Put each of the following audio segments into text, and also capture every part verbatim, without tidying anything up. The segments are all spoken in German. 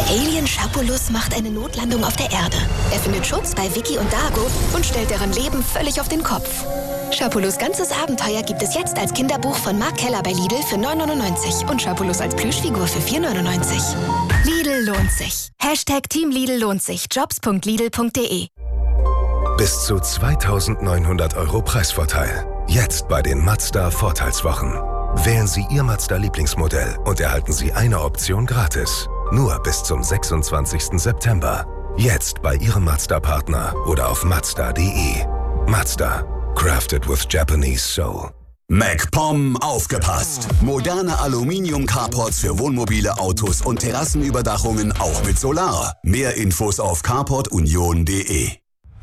Der Alien Schapulus macht eine Notlandung auf der Erde. Er findet Schutz bei Vicky und Dago und stellt deren Leben völlig auf den Kopf. Schapulus' ganzes Abenteuer gibt es jetzt als Kinderbuch von Mark Keller bei Lidl für neun neunundneunzig und Schapulus als Plüschfigur für vier neunundneunzig. Lidl lohnt sich. Hashtag Team Lidl lohnt sich. jobs punkt lidl punkt de. Bis zu zweitausendneunhundert Euro Preisvorteil. Jetzt bei den Mazda Vorteilswochen. Wählen Sie Ihr Mazda-Lieblingsmodell und erhalten Sie eine Option gratis. Nur bis zum sechsundzwanzigsten September. Jetzt bei Ihrem Mazda-Partner oder auf mazda punkt de. Mazda. Crafted with Japanese soul. MacPom aufgepasst! Moderne Aluminium-Carports für Wohnmobile, Autos und Terrassenüberdachungen auch mit Solar. Mehr Infos auf carport union punkt de.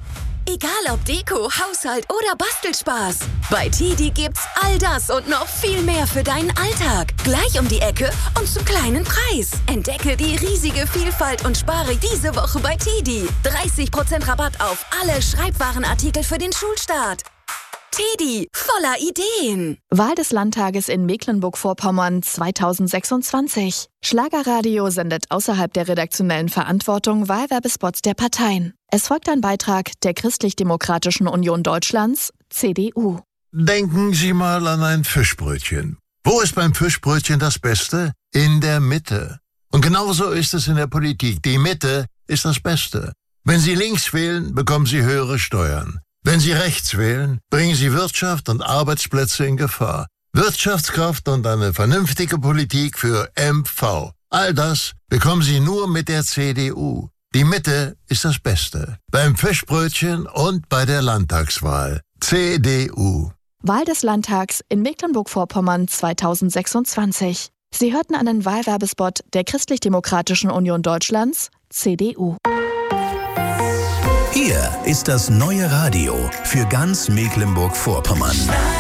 Egal ob Deko, Haushalt oder Bastelspaß. Bei Tidi gibt's all das und noch viel mehr für deinen Alltag. Gleich um die Ecke und zum kleinen Preis. Entdecke die riesige Vielfalt und spare diese Woche bei Tidi. dreißig Prozent Rabatt auf alle Schreibwarenartikel für den Schulstart. Tidi, voller Ideen. Wahl des Landtages in Mecklenburg-Vorpommern zweitausendsechsundzwanzig. Schlagerradio sendet außerhalb der redaktionellen Verantwortung Wahlwerbespots der Parteien. Es folgt ein Beitrag der Christlich-Demokratischen Union Deutschlands, C D U. Denken Sie mal an ein Fischbrötchen. Wo ist beim Fischbrötchen das Beste? In der Mitte. Und genauso ist es in der Politik. Die Mitte ist das Beste. Wenn Sie links wählen, bekommen Sie höhere Steuern. Wenn Sie rechts wählen, bringen Sie Wirtschaft und Arbeitsplätze in Gefahr. Wirtschaftskraft und eine vernünftige Politik für M V. All das bekommen Sie nur mit der C D U. Die Mitte ist das Beste. Beim Fischbrötchen und bei der Landtagswahl. C D U. Wahl des Landtags in Mecklenburg-Vorpommern zweitausendsechsundzwanzig. Sie hörten einen Wahlwerbespot der Christlich-Demokratischen Union Deutschlands, C D U. Hier ist das neue Radio für ganz Mecklenburg-Vorpommern.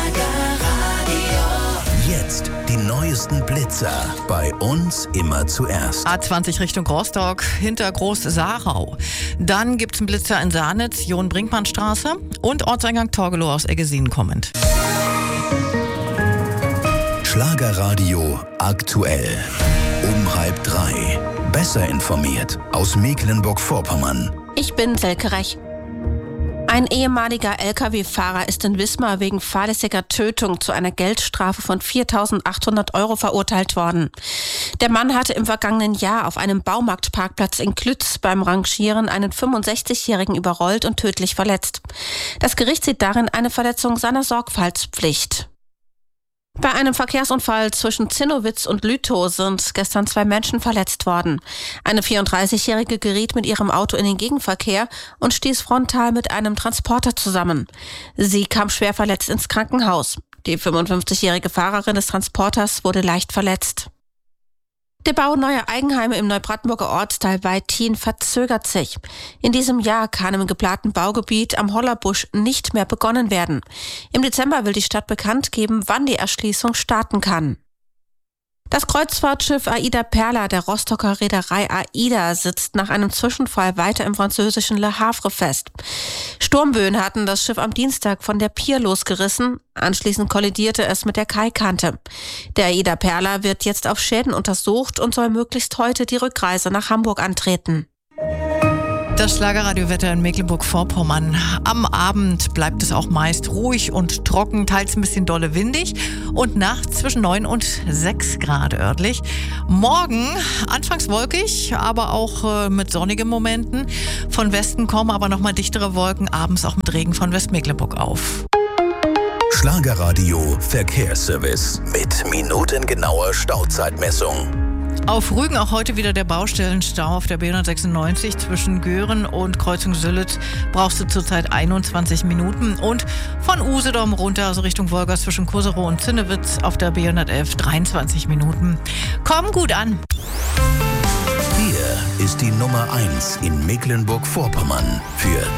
Jetzt die neuesten Blitzer. Bei uns immer zuerst. A zwanzig Richtung Rostock, hinter Groß-Sarau. Dann gibt es einen Blitzer in Sahnitz, John-Brinkmann-Straße und Ortseingang Torgelow aus Eggesin kommend. Schlagerradio aktuell. Um halb drei. Besser informiert aus Mecklenburg-Vorpommern. Ich bin Selke Rech. Ein ehemaliger L K W-Fahrer ist in Wismar wegen fahrlässiger Tötung zu einer Geldstrafe von viertausendachthundert Euro verurteilt worden. Der Mann hatte im vergangenen Jahr auf einem Baumarktparkplatz in Klütz beim Rangieren einen fünfundsechzigjährigen überrollt und tödlich verletzt. Das Gericht sieht darin eine Verletzung seiner Sorgfaltspflicht. Bei einem Verkehrsunfall zwischen Zinnowitz und Lütow sind gestern zwei Menschen verletzt worden. Eine vierunddreißigjährige geriet mit ihrem Auto in den Gegenverkehr und stieß frontal mit einem Transporter zusammen. Sie kam schwer verletzt ins Krankenhaus. Die fünfundfünfzigjährige Fahrerin des Transporters wurde leicht verletzt. Der Bau neuer Eigenheime im Neubrandenburger Ortsteil Weithin verzögert sich. In diesem Jahr kann im geplanten Baugebiet am Hollerbusch nicht mehr begonnen werden. Im Dezember will die Stadt bekannt geben, wann die Erschließung starten kann. Das Kreuzfahrtschiff Aida Perla der Rostocker Reederei Aida sitzt nach einem Zwischenfall weiter im französischen Le Havre fest. Sturmböen hatten das Schiff am Dienstag von der Pier losgerissen. Anschließend kollidierte es mit der Kaikante. Der Aida Perla wird jetzt auf Schäden untersucht und soll möglichst heute die Rückreise nach Hamburg antreten. Das Schlagerradiowetter in Mecklenburg-Vorpommern. Am Abend bleibt es auch meist ruhig und trocken, teils ein bisschen dolle windig und nachts zwischen neun und sechs Grad örtlich. Morgen anfangs wolkig, aber auch äh, mit sonnigen Momenten. Von Westen kommen aber nochmal dichtere Wolken, abends auch mit Regen von Westmecklenburg auf. Schlagerradio Verkehrsservice mit minutengenauer Stauzeitmessung. Auf Rügen auch heute wieder der Baustellenstau auf der B hundertsechsundneunzig zwischen Göhren und Kreuzung Sülitz brauchst du zurzeit einundzwanzig Minuten und von Usedom runter, also Richtung Wolgast zwischen Koserow und Zinnewitz auf der B hundertelf dreiundzwanzig Minuten. Komm gut an! Hier ist die Nummer eins in Mecklenburg-Vorpommern für